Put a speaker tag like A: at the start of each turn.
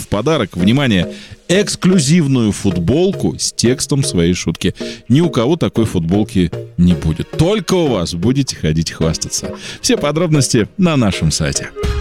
A: в подарок, внимание, эксклюзивную футболку с текстом своей шутки. Ни у кого такой футболки не будет. Только у вас будете ходить хвастаться. Все подробности на нашем сайте.